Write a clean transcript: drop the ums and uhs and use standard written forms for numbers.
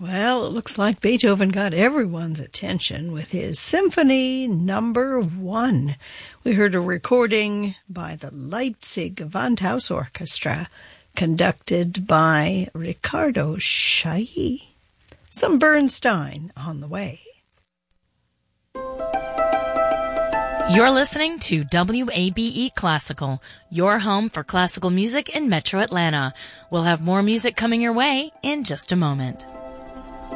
Well, it looks like Beethoven got everyone's attention with his Symphony Number 1. We heard a recording by the Leipzig Gewandhaus Orchestra, conducted by Riccardo Chailly. Some Bernstein on the way. You're listening to WABE Classical, your home for classical music in Metro Atlanta. We'll have more music coming your way in just a moment.